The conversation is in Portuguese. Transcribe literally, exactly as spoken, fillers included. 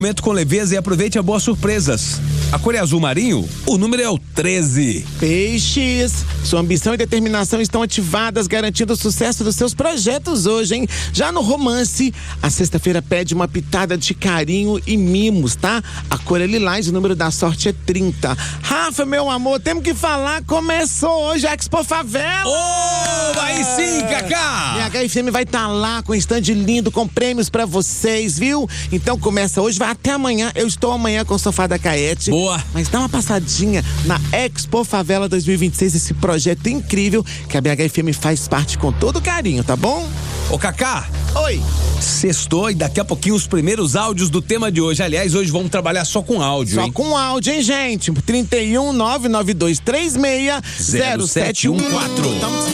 Momento com leveza e aproveite a boas surpresas. A cor é azul marinho, o número é o treze. Peixes, sua ambição e determinação estão ativadas, garantindo o sucesso dos seus projetos hoje, hein? Já no romance, a sexta-feira pede uma pitada de carinho e mimos, tá? A cor é lilás, o número da sorte é trinta. Rafa, meu amor, temos que falar, começou hoje a Expo Favela! Oh, aí sim, Cacá! E a H F M vai estar lá com um stand lindo, com prêmios pra vocês, viu? Então começa hoje, vai até amanhã. Eu estou amanhã com o Sofá da Caete. Boa! Mas dá uma passadinha na Expo Favela dois mil e vinte e seis, esse projeto incrível que a B H F M faz parte com todo carinho, tá bom? Ô, Cacá! Oi! Sextou e daqui a pouquinho os primeiros áudios do tema de hoje. Aliás, hoje vamos trabalhar só com áudio, Só hein? com áudio, hein, gente? trinta e um, nove nove dois três seis, zero sete um quatro.